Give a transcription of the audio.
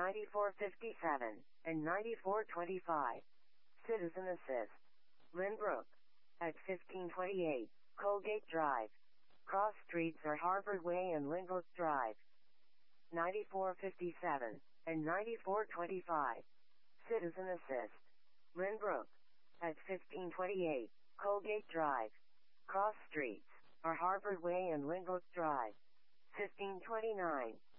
9457, and 9425. Citizen Assist. Lynbrook. At 1528, Colgate Drive. Cross streets are Harvard Way and Lynbrook Drive. 9457, and 9425. Citizen Assist. Lynbrook. At 1528, Colgate Drive. Cross streets are Harvard Way and Lynbrook Drive. 1529,